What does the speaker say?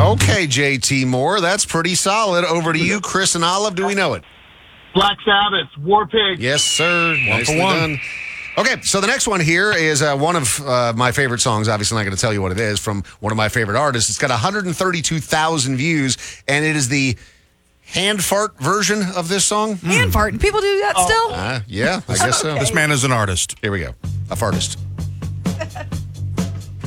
Okay, JT Moore, that's pretty solid. Over to you, Chris and Olive. Do we know it? Black Sabbath, War Pigs. Yes, sir. Nicely done. Okay, so the next one here is one of my favorite songs. Obviously, I'm not going to tell you what it is, from one of my favorite artists. It's got 132,000 views, and it is the hand fart version of this song. Hand fart. People do that still? Yeah, I guess so. This man is an artist. Here we go. A fartist.